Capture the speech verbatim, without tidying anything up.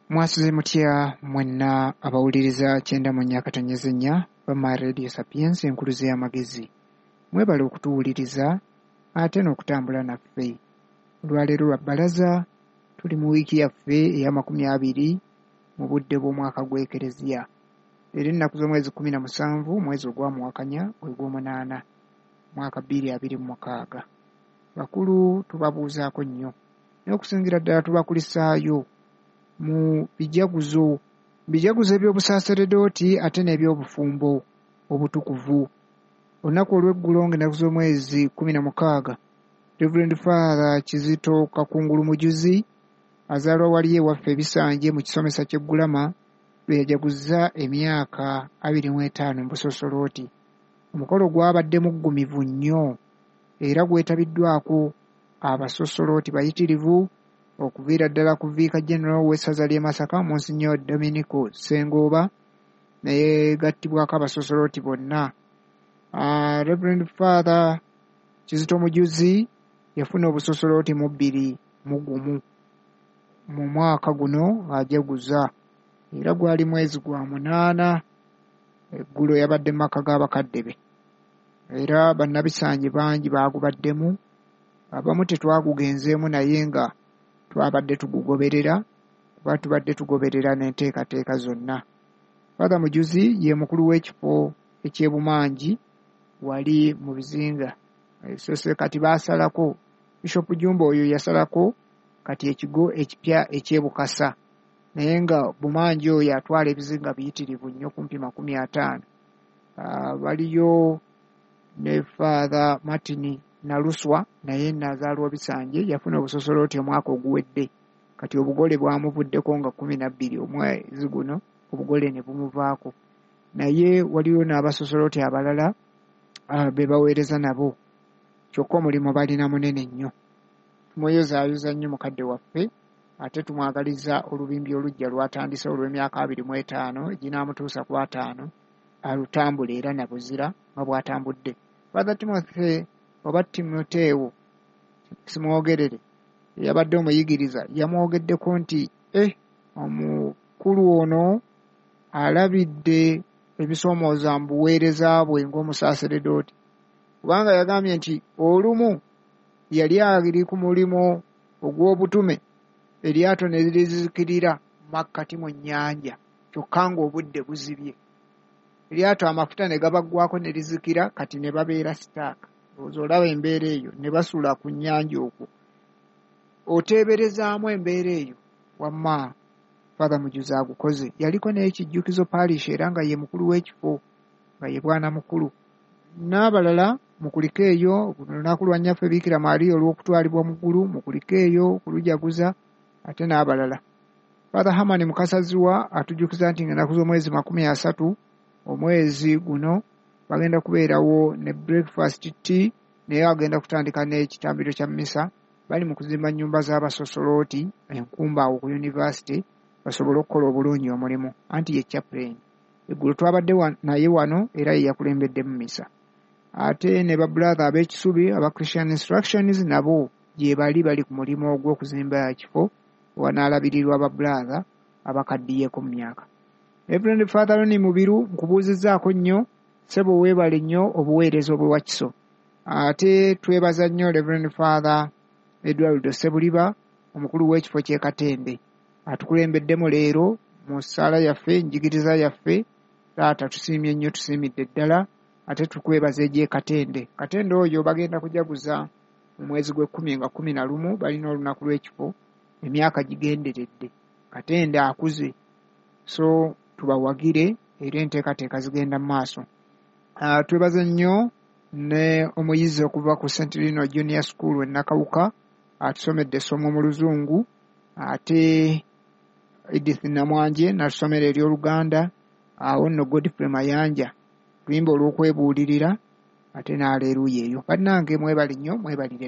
Mwasize mutya mwenna abawuliriza kyenda mu nnya katonyeza ennya bama Radio Sapiens enkuluze y'amagezi. Mwebale okutuwuliriza ate n'okutambula naffe. Olwaleero lwa bbalaza tuli mu wiiki yaffe ey'amakumi abiri mu budde bw'omwaka gw'Ekereziya. Era ennaku z'omwezi kkumi na musanvu omwezi ogw'amuwakanya gwe gw'omunaana mwaka bbiri abiri mu mukaaga. Bakulu tubabuuzaako nnyo n'okusingira ddala tubakulisaayo mu bijaguzo bijaguzo eby'obusaaseredooti ate n'eby'obufumbo obutukuvu. Olunaku olw'eggulo ng'ennaku z'omwezi kkumi na mukaaga Reverend Father Kizito Kakungulu Mujuzi azaalwa wali ewaffe ebisanje mu kisomesa ky'eggulama lwe yajaguza emyaka abiri mu etaano mu Busosolooti. Omukolo gwabadde muggumivu nnyo era gwetabiddwako abasosolooti bayitirivu okuviira ddala ku Vicar General w'essaza ly'e Masaka Monsignor Dominico Sengooba ne yeegattibwako abasosolooti bonna. Uh, Reverend Father Kizito Mujuzi yafuna obusosolooti mu bbiri mu gumu mu mwaka guno ajaguza era gwali mwezi gwa munaana eggulo yabadde mu maka g'abakadde be era bannabisanje bangi baagubaddemu. Abamu tetwagugenzeemu naye nga twabadde tugugoberera kuba tubadde tugoberera n'enteekateeka zonna. Father Mujuzi ye mukulu w'ekifo eky'ebumanji wali mu bizinga. So se kati baasalako Bishop Jumba oyo yasalako kati ekigo ekipya eky'ebukasa naye nga bumanji oyo atwala ebizinga biyitirivu nnyo kumpi makumi ataano. Uh, baliyo ne Father Martin Naluswa naye nazaalwa Bisanje yafuna obusosolooti omwaka oguwedde kati obugole bwamuvuddeko nga kkumi na bbiri omwezi guno obugole ne bumuvaako. Naye waliyo n'abasosolooti abalala uh, be baweereza nabo kyokka omulimu balina munene nnyo. Tumweyozaayoza nnyo mukadde waffe ate tumwagaliza olubimbi olujja lwatandise olw'emyaka abiri mu etaano eginaamutuusa ku ataano alutambula era nabuzira nga bw'atambudde. Father Timothy oba Timoteewo simwogerere yabadde omuyigiriza yamwogeddeko nti eh omukulu ono alabidde ebisoomooza mu buweereza bwe ng'omusaaseredooti kubanga yagambye nti olumu yali ali ku mulimu ogw'obutume eryato ne lirizikirira makkati mu nnyanja kyokka ng'obudde buzibye. Eryato amafuta ne gabaggwako ne lizikira kati ne babeera sitaaka. Olaba embeera eyo ne basula ku nnyanja okwo. Oteeberezaamu embeera eyo wamma Father Mujuzi agukoze. Yaliko n'ekijjukizo parish era nga ye mukulu w'ekifo nga ye bwana mukulu. N'abalala mukuliko eyo olunaku lwa nnyaffe Biikira Maria olw'okutwalibwa mu ggulu mukuliko eyo kulujaguza ate n'abalala. Father Hamani Mukasaziwa atujjukiza nti ng'ennaku z'omwezi makumi asatu omwezi guno bagenda kubeerawo ne breakfast tea naye agenda kutandika n'ekitambiro kya mmisa. Bali mu kuzimba nnyumba z'abasosolooti enkumba awo ku University basobole okukola obulungi omulimu anti ye chaplain. Eggulo twabadde wa, naye wano era ye yakulembedde mu mmisa. Ate ne ba brother ab'ekisubi aba Christian Instructions nabo gye bali bali ku mulimu ogw'okuzimba ekifo wanaalabirirwa ba brother abakaddiyeko mu myaka. Reverend Father Ronnie Mubiru nkubuuzizzaako nnyo ssebo weebale nnyo obuweereza obw'ewakiso. Ate twebaza nnyo Reverend Father Edward Sebuliba omukulu w'ekifo ky'e Katende atukulembeddemu leero mu ssaala yaffe njigiriza yaffe. Taata tusiimye nnyo tusiimidde ddala ate tukwebaza egy'e Katende. Katende oyo bagenda kujaguza mu mwezi gw'ekkumi nga kkumi na lumu balina olunaku lw'ekifo emyaka gigenderedde. Katende akuze so tubawagire era enteekateeka zigenda mu maaso. Uh, twebaza nnyo ne omuyizi okuva ku Saint Lino Junior School e Nakawuka atusomedde essomo mu Luzungu ate Edith Namwanje n'atusomera ery'Oluganda awo nno Godfrey Mayanja luyimba olw'okwebuulirira ate n'aleeruuya eyo. Bannange mwebali nnyo mwebalire.